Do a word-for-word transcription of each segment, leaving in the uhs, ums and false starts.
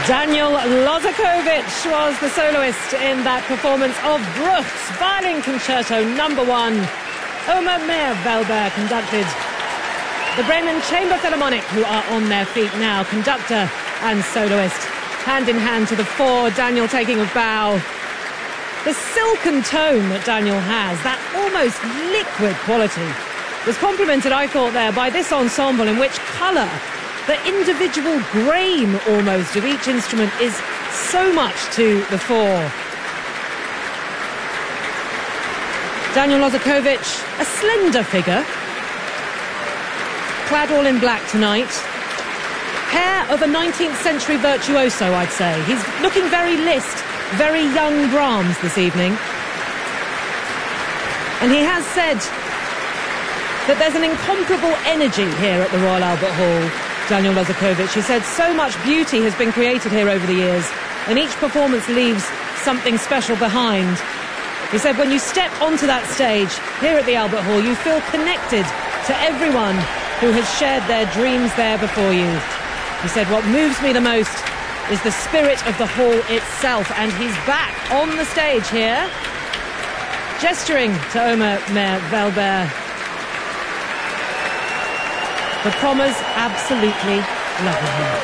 Daniel Lozakovich was the soloist in that performance of Bruch's Violin Concerto number one. Omer Meyer-Welber conducted. The Bremen Chamber Philharmonic, who are on their feet now, conductor and soloist, hand in hand to the fore, Daniel taking a bow. The silken tone that Daniel has, that almost liquid quality, was complemented, I thought, there by this ensemble in which colour, the individual grain almost of each instrument, is so much to the fore. Daniel Lozakovich, a slender figure, clad all in black tonight. Hair of a nineteenth century virtuoso, I'd say. He's looking very Liszt, very young Brahms this evening. And he has said that there's an incomparable energy here at the Royal Albert Hall, Daniel Lozakovich. He said so much beauty has been created here over the years, and each performance leaves something special behind. He said when you step onto that stage here at the Albert Hall, you feel connected to everyone who has shared their dreams there before you. He said what moves me the most is the spirit of the hall itself, and he's back on the stage here, gesturing to Omer Meyer-Welber. The Prommers absolutely loving him.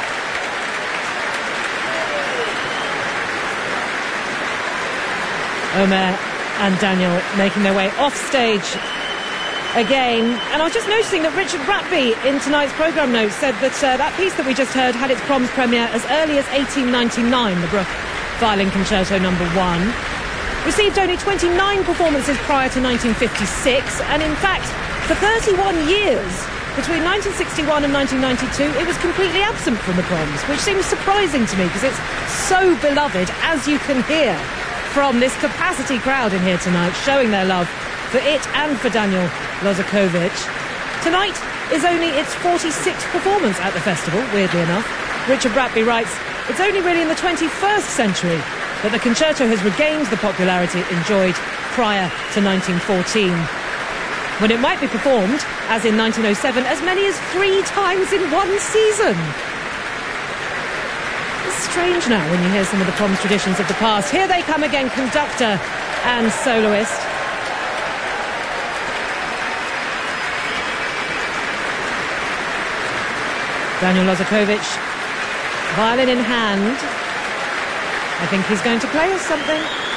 Omer and Daniel making their way off stage again. And I was just noticing that Richard Ratby in tonight's programme notes said that uh, that piece that we just heard had its Proms premiere as early as eighteen ninety-nine, the Bruch Violin Concerto number one. Received only twenty-nine performances prior to nineteen fifty-six, and in fact, for thirty-one years, between nineteen sixty-one and nineteen ninety-two, it was completely absent from the Proms, which seems surprising to me because it's so beloved, as you can hear from this capacity crowd in here tonight, showing their love for it and for Daniel Lozakovich. Tonight is only its forty-sixth performance at the festival, weirdly enough. Richard Ratby writes, it's only really in the twenty-first century that the concerto has regained the popularity it enjoyed prior to nineteen fourteen. When it might be performed, as in nineteen oh seven, as many as three times in one season. It's strange now when you hear some of the Proms traditions of the past. Here they come again, conductor and soloist. Daniel Lozakovich, violin in hand. I think he's going to play us something.